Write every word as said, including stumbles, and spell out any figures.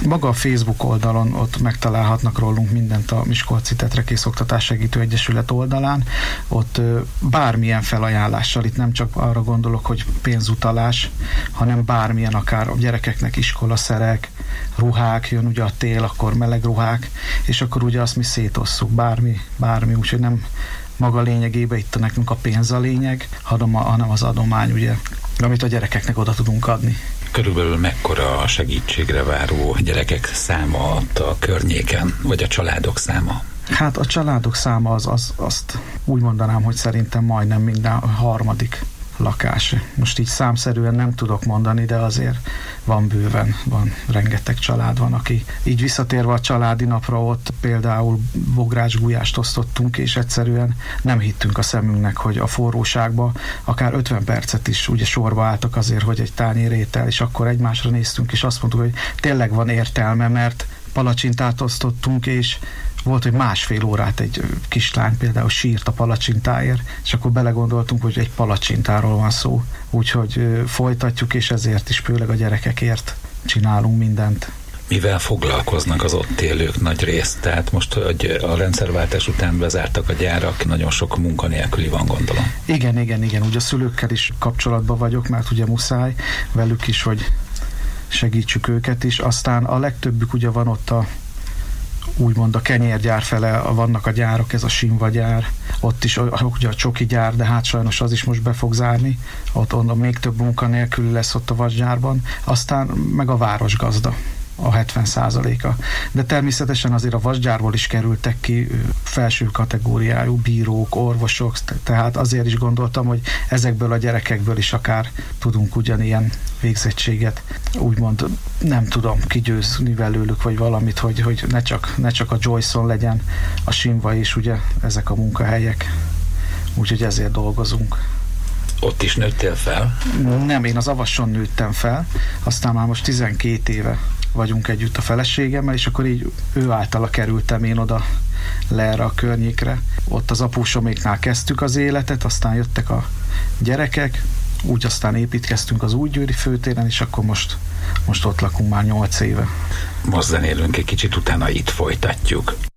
Maga a Facebook oldalon ott megtalálhatnak rólunk mindent a Miskolci Tetrekész Oktatás Segítő Egyesület oldalán. Ott bármilyen felajánlással, itt nem csak arra gondolok, hogy pénzutalás, hanem bármilyen, akár a gyerekeknek iskolaszerek, ruhák, jön ugye a tél, akkor meleg ruhák, és akkor ugye azt mi szétosszuk, bármi, bármi, úgyhogy nem maga lényegében itt a nekünk a pénz a lényeg, hanem, a, hanem az adomány, ugye, amit a gyerekeknek oda tudunk adni. Körülbelül mekkora a segítségre váró gyerekek száma ott a környéken, vagy a családok száma? Hát a családok száma az, az azt úgy mondanám, hogy szerintem majdnem minden harmadik lakás. Most így számszerűen nem tudok mondani, de azért van bőven, van rengeteg család van, aki így visszatérve a családi napra ott például bográcsgulyást osztottunk, és egyszerűen nem hittünk a szemünknek, hogy a forróságba akár ötven percet is ugye sorba álltak azért, hogy egy tányér étel, és akkor egymásra néztünk, és azt mondtuk, hogy tényleg van értelme, mert palacsintát osztottunk, és volt, hogy másfél órát egy kislány például sírt a palacsintáért, és akkor belegondoltunk, hogy egy palacsintáról van szó. Úgyhogy folytatjuk, és ezért is főleg a gyerekekért csinálunk mindent. Mivel foglalkoznak az ott élők nagy részt? Tehát most, hogy a rendszerváltás után bezártak a gyárak, nagyon sok munkanélküli van, gondolom. Igen, igen, igen. Ugye a szülőkkel is kapcsolatban vagyok, mert ugye muszáj velük is, hogy segítsük őket is. Aztán a legtöbbük ugye van ott a úgymond a kenyérgyár fele, vannak a gyárak, ez a Sinva gyár, ott is ugye a csoki gyár, de hát sajnos az is most be fog zárni, ott onnan még több munkanélküli lesz ott a vasgyárban, aztán meg a városgazda, a hetven százaléka. De természetesen azért a vasgyárból is kerültek ki felső kategóriájú bírók, orvosok, tehát azért is gondoltam, hogy ezekből a gyerekekből is akár tudunk ugyanilyen végzettséget, úgymond nem tudom kigyőzni belőlük, vagy valamit, hogy, hogy ne, csak, ne csak a Joyce-on legyen a Sinva is, ugye ezek a munkahelyek. Úgyhogy ezért dolgozunk. Ott is nőttél fel? Nem, én az Avasson nőttem fel, aztán már most tizenkét éve vagyunk együtt a feleségemmel, és akkor így ő általa kerültem én oda le erre a környékre. Ott az apósoméknál kezdtük az életet, aztán jöttek a gyerekek, úgy aztán építkeztünk az Újgyőri főtéren, és akkor most, most ott lakunk már nyolc éve. Most zenélünk egy kicsit, utána itt folytatjuk.